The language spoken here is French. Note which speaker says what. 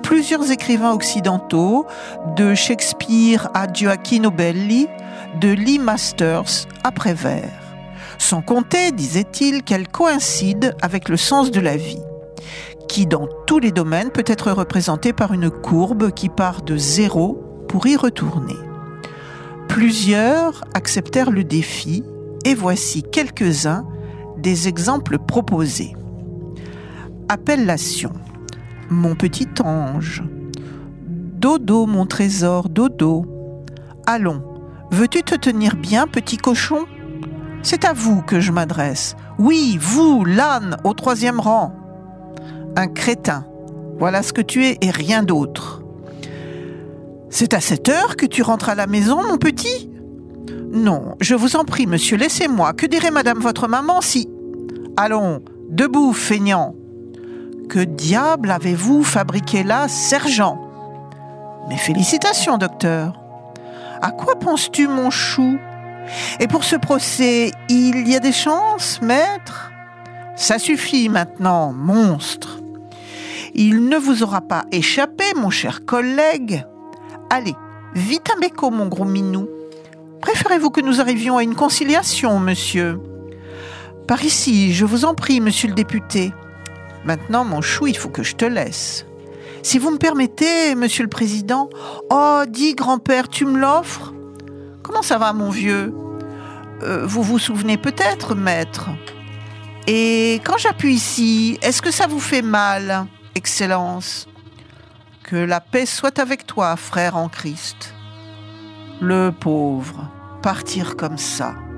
Speaker 1: plusieurs écrivains occidentaux, de Shakespeare à Gioacchino Belli, de Lee Masters à Prévert. Sans compter, disait-il, qu'elle coïncide avec le sens de la vie, qui dans tous les domaines peut être représenté par une courbe qui part de zéro pour y retourner. Plusieurs acceptèrent le défi et voici quelques-uns des exemples proposés. Appellation. Mon petit ange. Dodo, mon trésor, dodo. Allons, veux-tu te tenir bien, petit cochon ? C'est à vous que je m'adresse. Oui, vous, l'âne, au 3e rang. Un crétin. Voilà ce que tu es et rien d'autre. C'est à cette heure que tu rentres à la maison, mon petit ? Non, je vous en prie, monsieur, laissez-moi. Que dirait madame votre maman si... Allons, debout, feignant. Que diable avez-vous fabriqué là, sergent ? Mes félicitations, docteur. À quoi penses-tu, mon chou ? Et pour ce procès, il y a des chances, maître ? Ça suffit maintenant, monstre. Il ne vous aura pas échappé, mon cher collègue. Allez, vite un béco, mon gros minou. Préférez-vous que nous arrivions à une conciliation, monsieur ? Par ici, je vous en prie, monsieur le député. Maintenant, mon chou, il faut que je te laisse. Si vous me permettez, monsieur le président. Oh, dis, grand-père, tu me l'offres ? Comment ça va, mon vieux ? Vous vous souvenez peut-être, maître ? Et quand j'appuie ici, est-ce que ça vous fait mal, Excellence ? Que la paix soit avec toi, frère en Christ. Le pauvre, partir comme ça.